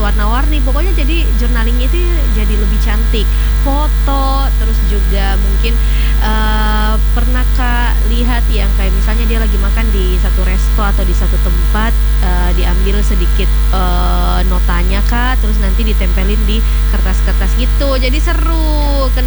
warna-warni. Pokoknya jadi journalingnya itu jadi lebih cantik. Foto, terus juga mungkin pernah Kak lihat yang kayak misalnya dia lagi makan di satu resto atau di satu tempat, diambil sedikit notanya Kak, terus nanti ditempelin di kertas-kertas gitu. Jadi seru.